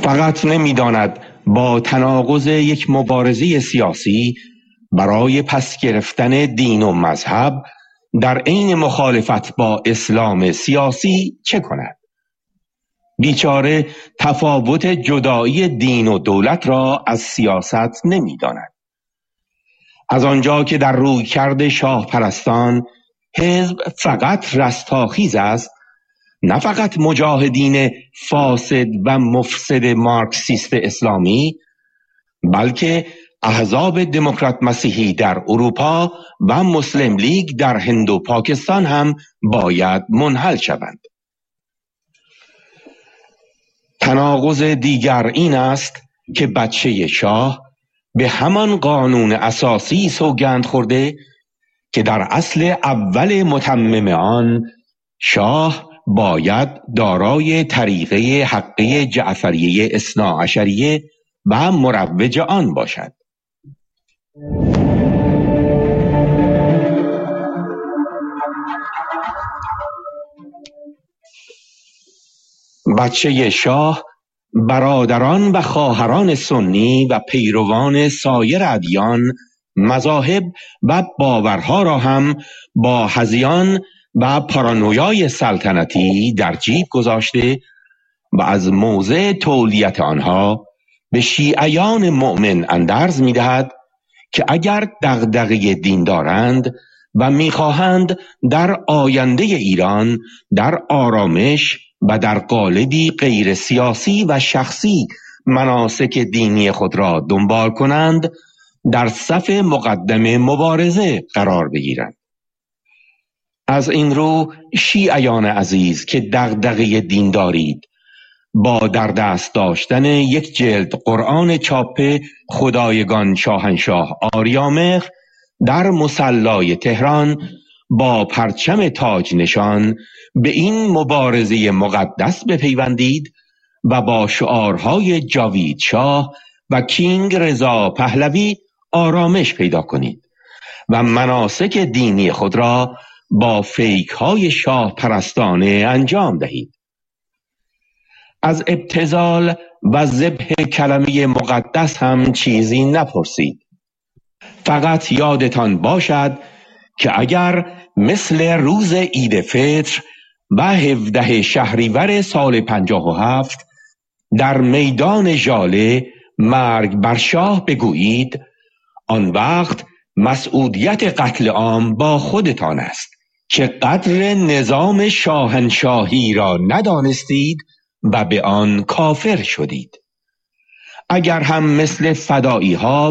فقط نمی‌داند با تناقض یک مبارزه سیاسی برای پس گرفتن دین و مذهب در عین مخالفت با اسلام سیاسی چه کند. بیچاره تفاوت جدایی دین و دولت را از سیاست نمی‌داند. از آنجا که در رویکرد شاه پرستان حزب فقط رستاخیز است، نه فقط مجاهدین فاسد و مفسد مارکسیست اسلامی، بلکه احزاب دموکرات مسیحی در اروپا و مسلم لیگ در هند و پاکستان هم باید منحل شوند. تناقض دیگر این است که بچه شاه به همان قانون اساسی سوگند خورده که در اصل اول متمم آن شاه باید دارای طریقه حقه جعفریه اثناعشریه و مروج آن باشد. بچه شاه برادران و خواهران سنی و پیروان سایر ادیان، مذاهب و باورها را هم با هذیان و پارانویای سلطنتی در جیب گذاشته و از موضع تولیت آنها به شیعیان مؤمن اندرز می‌دهد که اگر دغدغه دین دارند و می‌خواهند در آینده ایران در آرامش و در قالبی غیر سیاسی و شخصی مناسک دینی خود را دنبال کنند، در صف مقدم مبارزه قرار بگیرند. از این رو شیعیان عزیز که دغدغه دین دارید، با در دست داشتن یک جلد قرآن چاپ خدایگان شاهنشاه آریامهر در مصلای تهران با پرچم تاج نشان به این مبارزه مقدس بپیوندید و با شعارهای جاوید شاه و کینگ رضا پهلوی آرامش پیدا کنید و مناسک دینی خود را با فیک های شاه پرستانه انجام دهید. از ابتذال و ذبح کلمه مقدس هم چیزی نپرسید. فقط یادتان باشد که اگر مثل روز عید فطر و 17 شهریور سال 57 در میدان ژاله مرگ بر شاه بگویید، آن وقت مسئولیت قتل عام با خودتان است که قدر نظام شاهنشاهی را ندانستید و به آن کافر شدید. اگر هم مثل فدایی ها